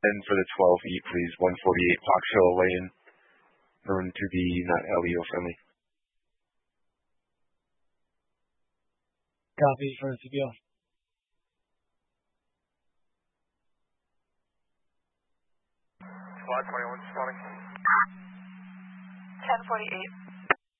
And for the 12 eat, please. 148 Fox Hill Lane. Known to be not LEO friendly. Copy for CBO. Squad 21 spawning. 1048.